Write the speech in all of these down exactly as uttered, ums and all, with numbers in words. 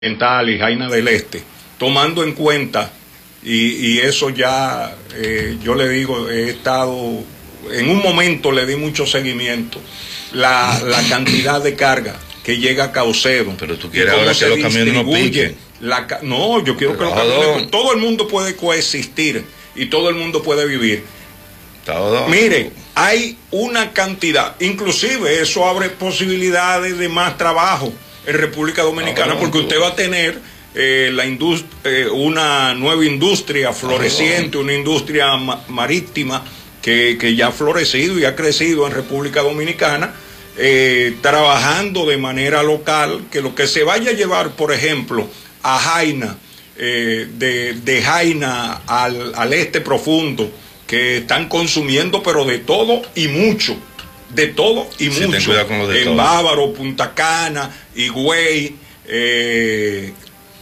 Oriental y Jaina del Este, tomando en cuenta, y, y eso ya, eh, yo le digo, he estado, en un momento le di mucho seguimiento, la, la cantidad de carga que llega a Caucedo. Pero tú quieres ahora que los camiones no piquen. La, no, yo quiero Pero que los camiones, todo el mundo puede coexistir y todo el mundo puede vivir. Todo. Mire, hay una cantidad, inclusive eso abre posibilidades de más trabajo en República Dominicana, porque usted va a tener eh, la indust eh, una nueva industria floreciente, una industria ma marítima que, que ya ha florecido y ha crecido en República Dominicana, eh, trabajando de manera local, que lo que se vaya a llevar, por ejemplo, a Jaina, eh, de, de Jaina al, al este profundo, que están consumiendo, pero de todo y mucho. De todo y sí, mucho, de en todo. Bávaro, Punta Cana, Higüey, eh,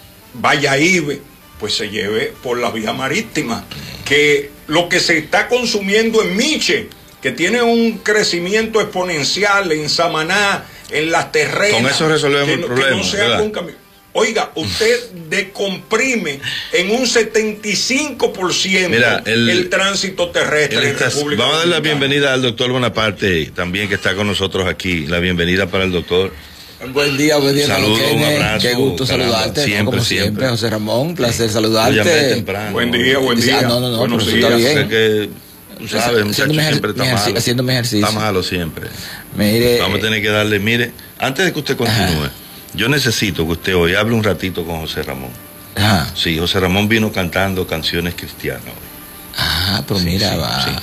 Valladolid, pues se lleve por la vía marítima. Que lo que se está consumiendo en Miche, que tiene un crecimiento exponencial en Samaná, en Las Terrenas, con eso resolvemos que, el problema. Que no sea con camión. Oiga, usted decomprime en un setenta y cinco por ciento Mira, el, el tránsito terrestre en está, República Vamos a dar la bienvenida al doctor Bonaparte, también que está con nosotros aquí. La bienvenida para el doctor. Buen día, buen día. Saludos, un abrazo. Qué gusto caramba, saludarte. Siempre, como siempre. siempre. José Ramón, placer saludarte. Temprano, buen día, buen día. Ah, no, no, no, Buenos pero días. está bien. Que, tú sabes, muchacho, siempre está malo. Haciendo mi ejercicio. Está malo siempre. Mire, Vamos a tener que darle, mire, antes de que usted continúe, ajá. Yo necesito que usted hoy hable un ratito con José Ramón. Ajá. Sí, José Ramón vino cantando canciones cristianas hoy. Ah, pero sí, mira, sí, va. Sí.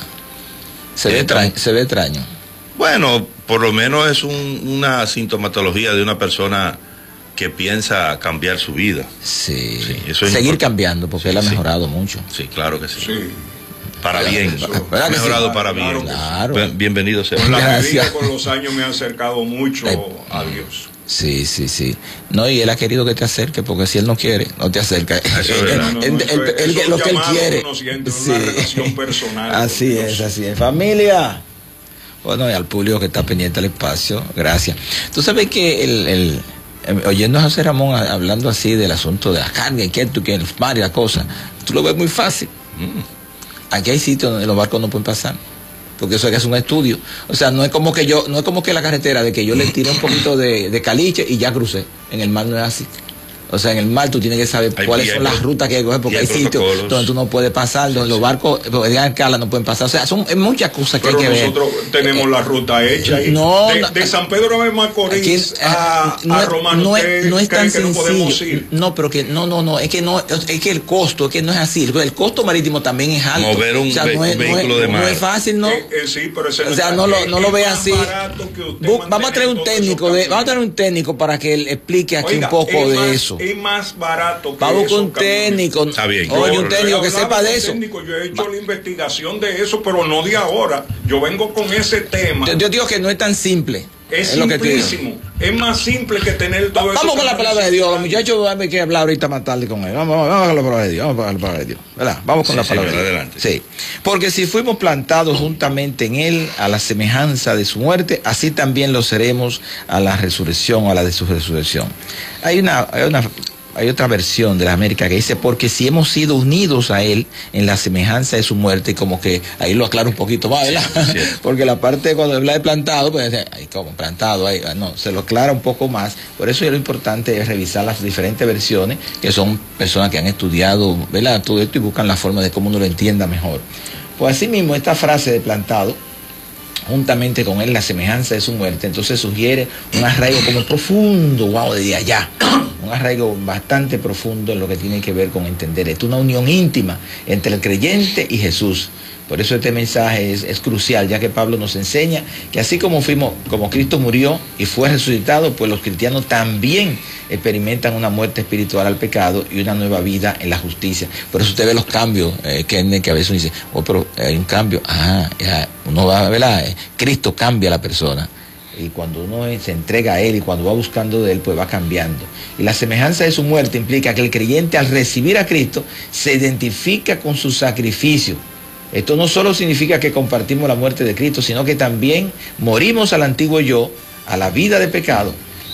Se, ve extraño, se ve extraño. Bueno, por lo menos es un, una sintomatología de una persona que piensa cambiar su vida. Sí, sí eso es seguir importante. Cambiando, porque sí, él ha mejorado sí. mucho. Sí, claro que sí. Sí. Para claro, bien, ha mejorado sí? para claro, bien. Claro. Bienvenido sea. Con la medida, con los años me ha acercado mucho eh, a Dios. Sí, sí, sí. No, y él ha querido que te acerque, porque si él no quiere, no te acerca. Eso es verdad. No, no, no, eso, él, él, lo que él quiere. Sí. Una relación personal. Así es, así es. Familia. Bueno, y al público que está pendiente del espacio, gracias. Tú sabes que el, el, el oyendo a José Ramón hablando así del asunto de la carga y que tú, que el mar y la cosa, tú lo ves muy fácil. Mm. Aquí hay sitios donde los barcos no pueden pasar. Porque eso es un estudio. O sea, no es como que yo, no es como que la carretera de que yo le tiré un poquito de, de caliche y ya crucé. En el mar no es así. O sea, en el mar tú tienes que saber hay, cuáles son las rutas que hay que coger, porque hay, hay sitios donde tú no puedes pasar, donde sí, los barcos de escala no pueden pasar. O sea, son muchas cosas que pero hay que ver. Nosotros tenemos eh, la ruta hecha. Y no, de, de San Pedro de Macorís aquí, eh, a, no, a Romano. No es, no es tan sencillo. No, no, pero que no, no, no, es que no, es que el costo, es que no es así. El costo marítimo también es alto. Mover un, o sea, no es, vehículo no es, de mar. No es fácil, ¿no? Eh, eh, sí, pero ese o sea, no lo, no lo ve así. Vamos a traer un técnico, de, vamos a traer un técnico para que él explique aquí un poco de eso. Es más barato. Vamos con un técnico. Está bien. Oye, un técnico que sepa de eso. Técnico, yo he hecho Va. la investigación de eso, pero no de ahora. Yo vengo con ese tema. Yo, yo digo que no es tan simple. Es, es simplísimo. Es más simple que tener todo eso. Vamos con la palabra de Dios. Los muchachos hay que hablar ahorita más tarde con él. Vamos, vamos, vamos con la palabra de Dios. Vamos con la palabra de Dios. ¿Verdad? Vamos con sí, la palabra sí, de Dios. Adelante. Sí. Porque si fuimos plantados juntamente en él a la semejanza de su muerte, así también lo seremos a la resurrección o a la de su resurrección. Hay una, hay una Hay otra versión de la América que dice, porque si hemos sido unidos a él en la semejanza de su muerte, y como que ahí lo aclaro un poquito más, ¿verdad? Sí, sí. Porque la parte cuando habla de plantado, pues ahí como plantado, ahí, no, se lo aclara un poco más. Por eso lo importante es revisar las diferentes versiones, que son personas que han estudiado, ¿verdad? Todo esto y buscan la forma de cómo uno lo entienda mejor. Pues así mismo esta frase de plantado, juntamente con él la semejanza de su muerte, entonces sugiere un arraigo como profundo, wow, de allá, un arraigo bastante profundo en lo que tiene que ver con entender esto, una unión íntima entre el creyente y Jesús. Por eso este mensaje es, es crucial, ya que Pablo nos enseña que así como fuimos, como Cristo murió y fue resucitado, pues los cristianos también experimentan una muerte espiritual al pecado y una nueva vida en la justicia. Por eso usted ve los cambios, eh, que, que a veces uno dice, oh, pero hay un cambio, ah, ya, uno va a ver, Cristo cambia a la persona. Y cuando uno se entrega a él y cuando va buscando de él, pues va cambiando. Y la semejanza de su muerte implica que el creyente al recibir a Cristo se identifica con su sacrificio. Esto no solo significa que compartimos la muerte de Cristo, sino que también morimos al antiguo yo, a la vida de pecado,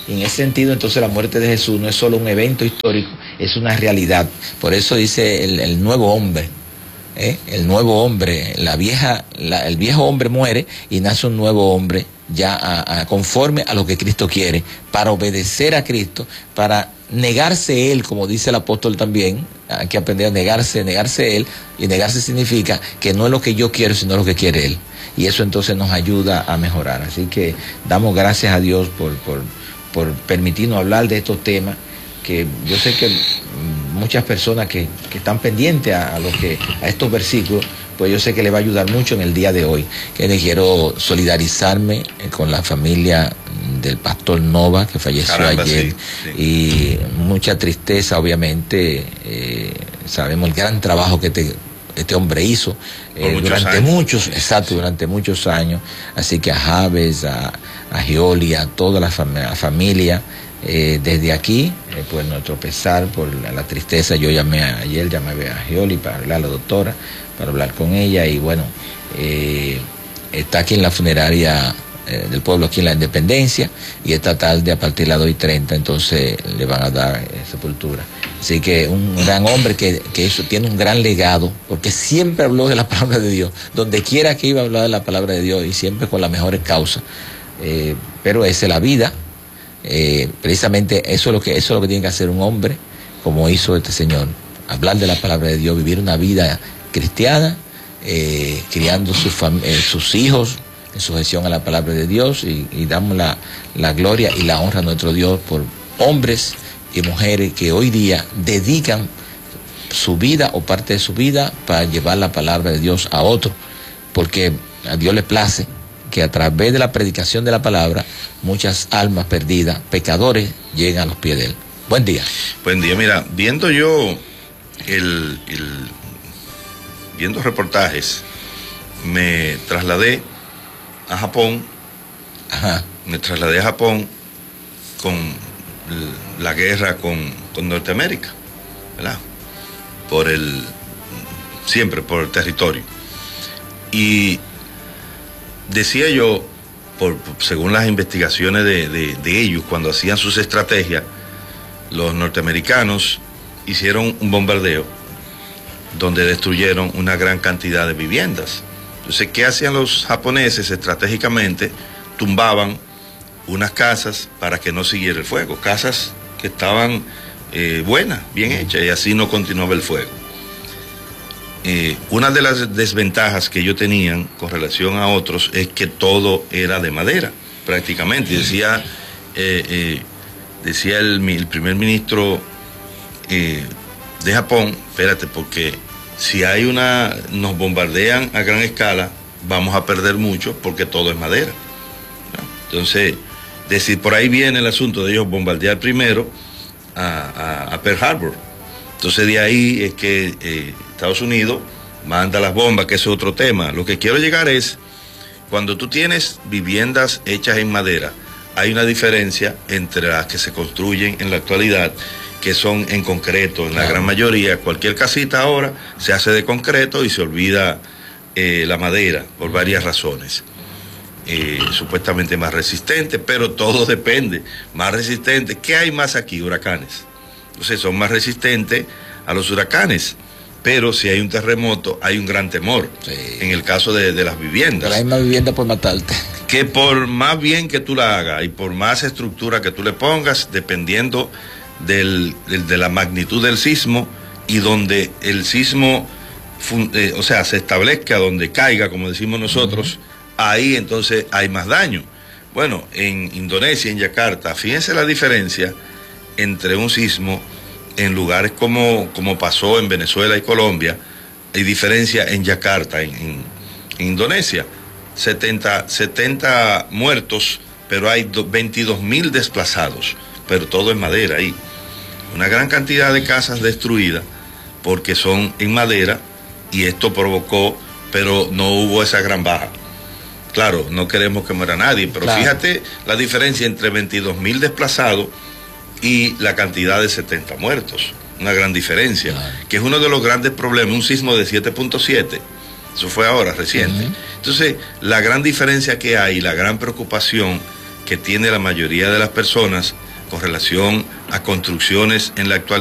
Y en ese sentido, entonces, la muerte de Jesús no es solo un evento histórico, es una realidad. Por eso dice el, el nuevo hombre, ¿eh? el nuevo hombre, la vieja, la, el viejo hombre muere y nace un nuevo hombre ya a, a conforme a lo que Cristo quiere, para obedecer a Cristo, para negarse él, como dice el apóstol también. Hay que aprender a negarse, negarse él, y negarse significa que no es lo que yo quiero, sino lo que quiere él. Y eso entonces nos ayuda a mejorar. Así que damos gracias a Dios por, por, por permitirnos hablar de estos temas, que yo sé que muchas personas que, que están pendientes a, a, lo que, a estos versículos, pues yo sé que le va a ayudar mucho en el día de hoy. Que le quiero solidarizarme con la familia del pastor Nova, que falleció Caramba, ayer, sí, sí. Y mucha tristeza, obviamente. Eh, sabemos el gran trabajo que este, este hombre hizo eh, muchos durante años. muchos, exacto, sí. durante muchos años. Así que a Javes, a, a Gioli, a toda la, fam la familia, eh, desde aquí, eh, pues nuestro pesar por la, la tristeza. Yo llamé a, ayer, llamé a Gioli para hablar a la doctora, para hablar con ella, y bueno, eh, está aquí en la funeraria eh, del pueblo, aquí en la Independencia, y esta tarde a partir de las dos y treinta entonces le van a dar eh, sepultura. Así que un gran hombre que, que eso tiene un gran legado, porque siempre habló de la palabra de Dios, donde quiera que iba a hablar de la palabra de Dios, y siempre con las mejores causas. Eh, pero esa es la vida. Eh, precisamente eso es lo que eso es lo que tiene que hacer un hombre, como hizo este señor, hablar de la palabra de Dios, vivir una vida cristiana, eh, criando sus, eh, sus hijos en sujeción a la palabra de Dios, y, y damos la, la gloria y la honra a nuestro Dios por hombres y mujeres que hoy día dedican su vida o parte de su vida para llevar la palabra de Dios a otro, porque a Dios le place que a través de la predicación de la palabra muchas almas perdidas, pecadores, lleguen a los pies de él. Buen día. Buen día. Mira, viendo yo el, el viendo reportajes, me trasladé a Japón. Ajá. Me trasladé a Japón con la guerra con, con Norteamérica, ¿verdad? Por el, siempre por el territorio. Y decía yo, por, según las investigaciones de, de, de ellos, cuando hacían sus estrategias, los norteamericanos hicieron un bombardeo donde destruyeron una gran cantidad de viviendas. Entonces, ¿qué hacían los japoneses estratégicamente? Tumbaban unas casas para que no siguiera el fuego, casas que estaban eh, buenas, bien hechas, y así no continuaba el fuego. Eh, una de las desventajas que ellos tenían con relación a otros es que todo era de madera, prácticamente. Decía, eh, eh, decía el, el primer ministro eh, de Japón, espérate, porque si hay una, nos bombardean a gran escala, vamos a perder mucho porque todo es madera, ¿no? Entonces, decir, por ahí viene el asunto de ellos bombardear primero a, a, a Pearl Harbor. Entonces de ahí es que eh, Estados Unidos manda las bombas, que es otro tema. Lo que quiero llegar es, cuando tú tienes viviendas hechas en madera, hay una diferencia entre las que se construyen en la actualidad, que son en concreto, en la gran mayoría. Cualquier casita ahora se hace de concreto y se olvida eh, la madera por varias razones. Eh, supuestamente más resistente, pero todo depende. Más resistente, ¿qué hay más aquí? Huracanes. Entonces son más resistentes a los huracanes, pero si hay un terremoto hay un gran temor, sí. En el caso de, de las viviendas. Pero hay más vivienda por matarte. Que por más bien que tú la hagas y por más estructura que tú le pongas, dependiendo del, del, de la magnitud del sismo y donde el sismo, eh, o sea, se establezca, donde caiga, como decimos nosotros, uh-huh. Ahí entonces hay más daño. Bueno, en Indonesia, en Yakarta, fíjense la diferencia entre un sismo en lugares como, como pasó en Venezuela y Colombia, hay diferencia en Yakarta, en, en, en Indonesia, setenta, setenta muertos, pero hay veintidós mil desplazados, pero todo es madera ahí. Una gran cantidad de casas destruidas porque son en madera, y esto provocó, pero no hubo esa gran baja. Claro, no queremos que muera nadie, pero claro. Fíjate la diferencia entre veintidós mil desplazados y la cantidad de setenta muertos. Una gran diferencia, claro. Que es uno de los grandes problemas, un sismo de siete punto siete, eso fue ahora, reciente. Uh-huh. Entonces, la gran diferencia que hay, la gran preocupación que tiene la mayoría de las personas con relación a construcciones en la actualidad.